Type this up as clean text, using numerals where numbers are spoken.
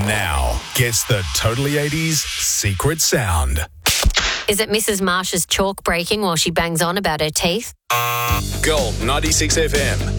now gets the Totally 80s secret sound. Is it Mrs. Marsh's chalk breaking while she bangs on about her teeth? Gold 96 FM.